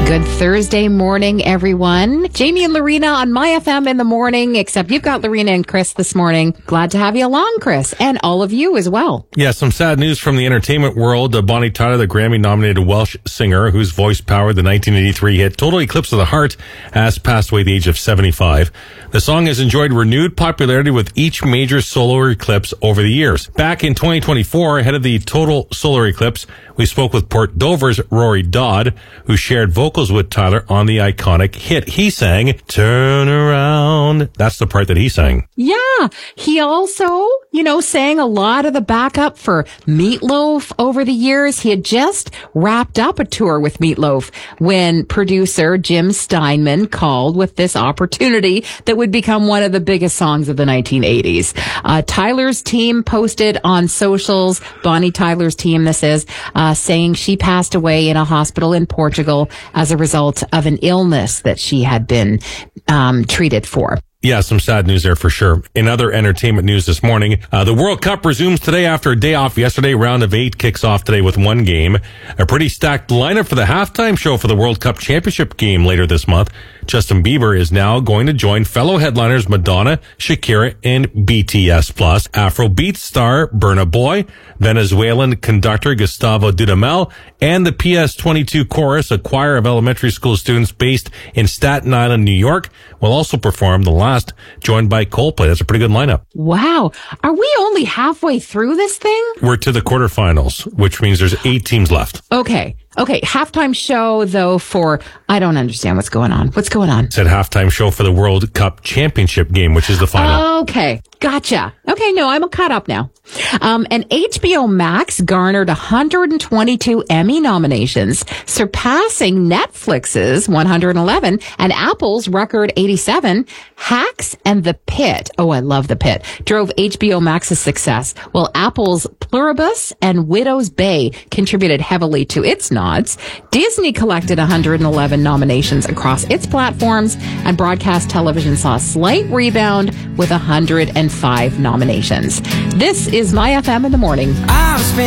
Good Thursday morning, everyone. Jamie and Lorena on My FM in the morning, except you've got Lorena and Chris this morning. Glad to have you along, Chris, and all of you as well. Yeah, some sad news from the entertainment world. Bonnie Tyler, the Grammy-nominated Welsh singer whose voice powered the 1983 hit Total Eclipse of the Heart, has passed away at the age of 75. The song has enjoyed renewed popularity with each major solar eclipse over the years. Back in 2024, ahead of the total solar eclipse, we spoke with Port Dover's Rory Dodd, who shared vocals with Tyler on the iconic hit. He sang, "Turn Around." That's the part that he sang. Yeah. He also, sang a lot of the backup for Meatloaf over the years. He had just wrapped up a tour with Meatloaf when producer Jim Steinman called with this opportunity that would become one of the biggest songs of the 1980s. Tyler's team posted on socials, Bonnie Tyler's team, this is, saying she passed away in a hospital in Portugal as a result of an illness that she had been treated for. Yeah, some sad news there for sure. In other entertainment news this morning, the World Cup resumes today after a day off yesterday. Round of 8 kicks off today with one game. A pretty stacked lineup for the halftime show for the World Cup Championship game later this month. Justin Bieber is now going to join fellow headliners Madonna, Shakira, and BTS+, Afrobeat star Burna Boy, Venezuelan conductor Gustavo Dudamel, and the PS22 Chorus, a choir of elementary school students based in Staten Island, New York, will also perform the last, joined by Coldplay. That's a pretty good lineup. Wow. Are we only halfway through this thing? We're to the quarterfinals, which means there's 8 teams left. Okay. Halftime show, though, I don't understand what's going on. What's going on? Said halftime show for the World Cup Championship game, which is the final. Okay. Gotcha. Okay. No, I'm caught up now. And HBO Max garnered 122 Emmy nominations, surpassing Netflix's 111 and Apple's record 87. Hacks and The Pit, oh, I love The Pit, drove HBO Max's success, while Apple's Pluribus and Widow's Bay contributed heavily to its nods. Disney collected 111 nominations across its platforms, and broadcast television saw a slight rebound with 105 nominations. This is My FM in the morning.